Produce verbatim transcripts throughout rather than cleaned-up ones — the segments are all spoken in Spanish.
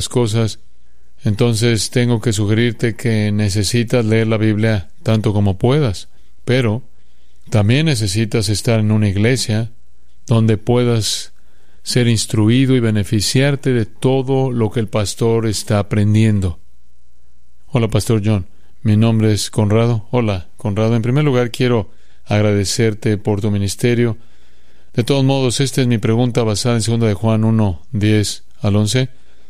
cosas, entonces tengo que sugerirte que necesitas leer la Biblia tanto como puedas, pero también necesitas estar en una iglesia donde puedas ser instruido y beneficiarte de todo lo que el pastor está aprendiendo. Hola, Pastor John. Mi nombre es Conrado. Hola, Conrado. En primer lugar, quiero agradecerte por tu ministerio. De todos modos, esta es mi pregunta basada en segunda de Juan uno, diez al once.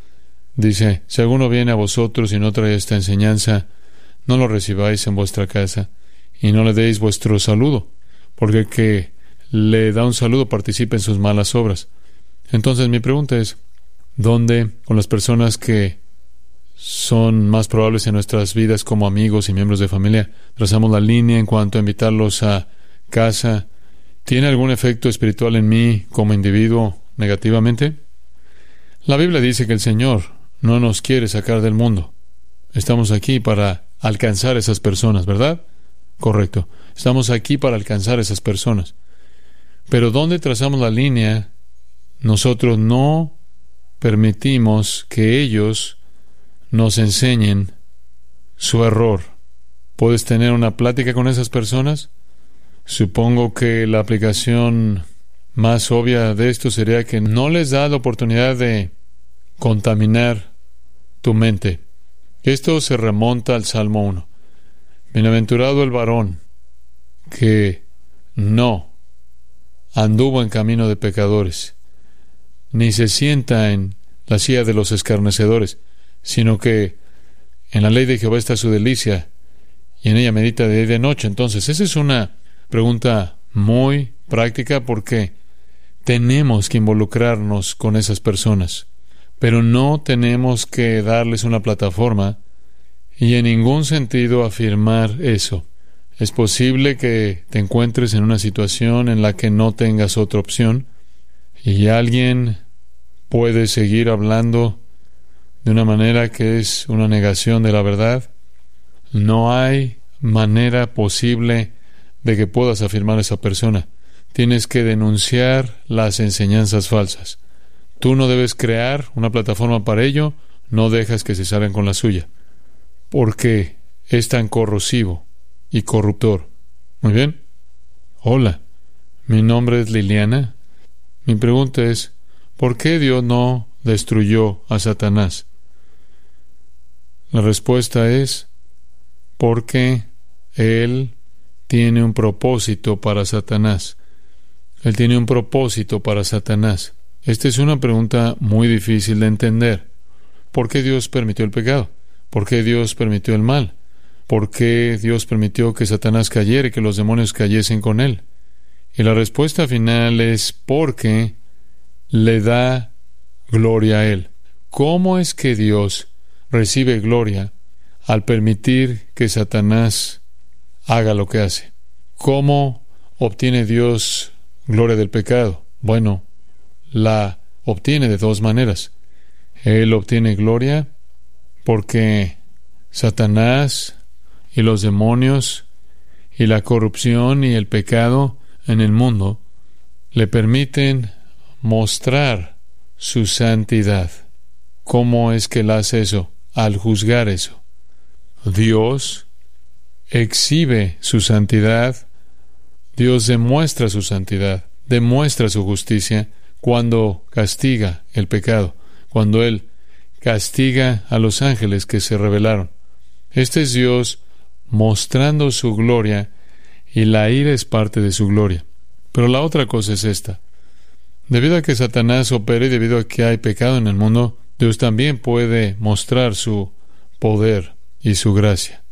Dice: si alguno viene a vosotros y no trae esta enseñanza, no lo recibáis en vuestra casa y no le deis vuestro saludo, porque el que le da un saludo participa en sus malas obras. Entonces mi pregunta es, ¿dónde con las personas que son más probables en nuestras vidas como amigos y miembros de familia trazamos la línea en cuanto a invitarlos a casa? ¿Tiene algún efecto espiritual en mí como individuo negativamente? La Biblia dice que el Señor no nos quiere sacar del mundo. Estamos aquí para alcanzar a esas personas, ¿verdad? Correcto. Estamos aquí para alcanzar a esas personas. Pero ¿dónde trazamos la línea? Nosotros no permitimos que ellos nos enseñen su error. ¿Puedes tener una plática con esas personas? Supongo que la aplicación más obvia de esto sería que no les da la oportunidad de contaminar tu mente. Esto se remonta al Salmo uno. Bienaventurado el varón que no anduvo en camino de pecadores, ni se sienta en la silla de los escarnecedores, sino que en la ley de Jehová está su delicia, y en ella medita de día y de noche. Entonces, esa es una pregunta muy práctica, porque tenemos que involucrarnos con esas personas, pero no tenemos que darles una plataforma y en ningún sentido afirmar eso. Es posible que te encuentres en una situación en la que no tengas otra opción y alguien puede seguir hablando de una manera que es una negación de la verdad. No hay manera posible de que puedas afirmar a esa persona. Tienes que denunciar las enseñanzas falsas. Tú no debes crear una plataforma para ello. No dejas que se salgan con la suya, porque es tan corrosivo y corruptor. Muy bien. Hola, mi nombre es Liliana. Mi pregunta es, ¿por qué Dios no destruyó a Satanás? La respuesta es, porque Él tiene un propósito para Satanás. Él tiene un propósito para Satanás. Esta es una pregunta muy difícil de entender. ¿Por qué Dios permitió el pecado? ¿Por qué Dios permitió el mal? ¿Por qué Dios permitió que Satanás cayera y que los demonios cayesen con él? Y la respuesta final es porque le da gloria a Él. ¿Cómo es que Dios recibe gloria al permitir que Satanás haga lo que hace? ¿Cómo obtiene Dios gloria del pecado? Bueno, la obtiene de dos maneras. Él obtiene gloria porque Satanás y los demonios y la corrupción y el pecado en el mundo le permiten mostrar su santidad. ¿Cómo es que Él hace eso? Al juzgar eso. Dios exhibe su santidad. Dios demuestra su santidad, demuestra su justicia cuando castiga el pecado, cuando Él castiga a los ángeles que se rebelaron. Este es Dios mostrando su gloria, y la ira es parte de su gloria. Pero la otra cosa es esta. Debido a que Satanás opera y debido a que hay pecado en el mundo, Dios también puede mostrar su poder y su gracia.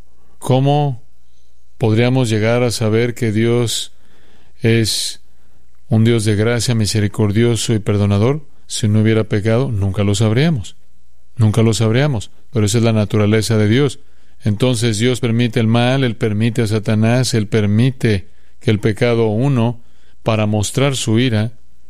¿Cómo podríamos llegar a saber que Dios es un Dios de gracia, misericordioso y perdonador? Si no hubiera pecado, nunca lo sabríamos. Nunca lo sabríamos. Pero esa es la naturaleza de Dios. Entonces Dios permite el mal, Él permite a Satanás, Él permite que el pecado uno para mostrar su ira,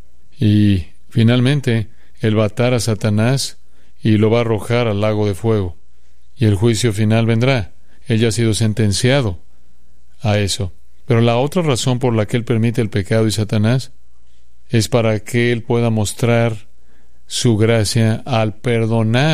y finalmente Él va a atar a Satanás y lo va a arrojar al lago de fuego. Y el juicio final vendrá. Él ya ha sido sentenciado a eso. Pero la otra razón por la que Él permite el pecado y Satanás es para que Él pueda mostrar su gracia al perdonar